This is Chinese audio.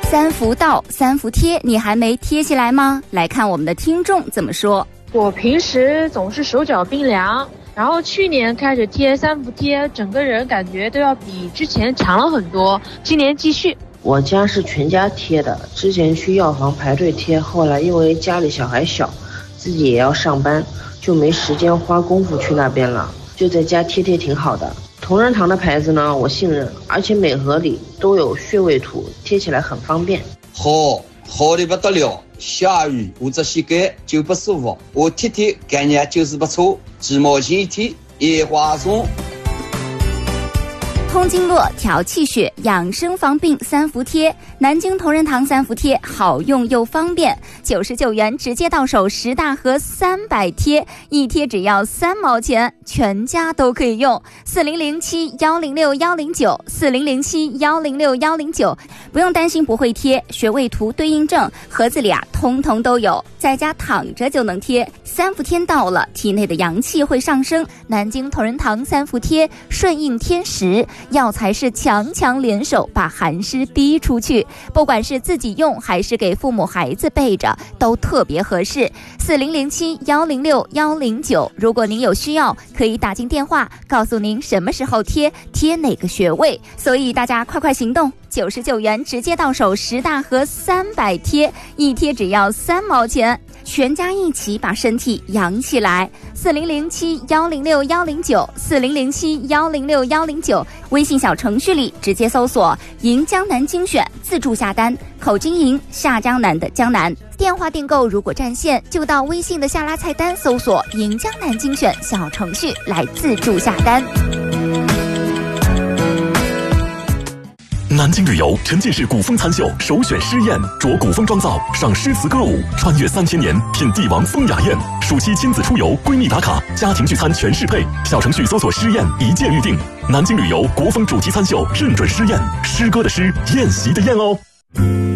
三伏到，三伏贴你还没贴起来吗？来看我们的听众怎么说。 我平时总是手脚冰凉，然后去年开始贴三伏贴，整个人感觉都要比之前强了很多。今年继续。 我家是全家贴的，之前去药房排队贴，后来因为家里小孩小，自己也要上班，就没时间花功夫去那边了，就在家贴挺好的。同仁堂的牌子呢，我信任，而且每盒里都有穴位图，贴起来很方便。 好的不得了，下雨或者膝盖就不舒服，我贴感觉就是不错，鸡毛钱一贴也划算。 通经络、调气血、养生防病三伏贴，南京同仁堂三伏贴好用又方便，99元直接到手，10大盒300贴，一贴只要3毛钱，全家都可以用。4007106109，4007106109，不用担心不会贴，穴位图对应症盒子里通通都有，在家躺着就能贴。三伏天到了，体内的阳气会上升，南京同仁堂三伏贴顺应天时，药材是强联手，把寒湿逼出去，不管是自己用还是给父母孩子备着，都特别合适。4007106109，如果您有需要，可以打进电话告诉您什么时候贴哪个穴位，所以大家快行动，99元直接到手，10大盒300贴，一贴只要3毛钱，全家一起把身体养起来。4007106109，4007106109，微信小程序里直接搜索银江南精选，自助下单，口金银，下江南的江南。电话订购如果占线，就到微信的下拉菜单搜索银江南精选小程序来自助下单。 南京旅游沉浸式古风餐秀首选诗宴，着古风妆造上诗词歌舞，穿越3000年品帝王风雅宴。暑期亲子出游，闺蜜打卡，家庭聚餐全适配。小程序搜索诗宴一键预定。南京旅游国风主题餐秀认准诗宴，诗歌的诗，宴席的宴哦。